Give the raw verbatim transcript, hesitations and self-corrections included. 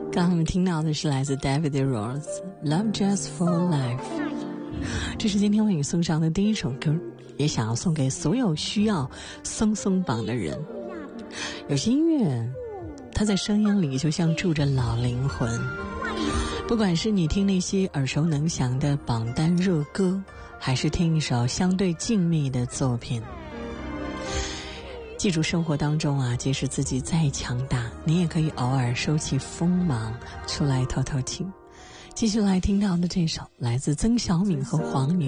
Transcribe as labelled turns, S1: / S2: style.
S1: 刚刚我们听到的是来自 David Rose Love Just for Life， 这是今天为你送上的第一首歌，也想要送给所有需要松松绑的人。有些音乐它在声音里就像住着老灵魂，不管是你听那些耳熟能详的榜单热歌，还是听一首相对静谧的作品，记住生活当中啊，即使自己再强大，你也可以偶尔收起锋芒出来透透气。继续来听到的这首来自曾小敏和黄牛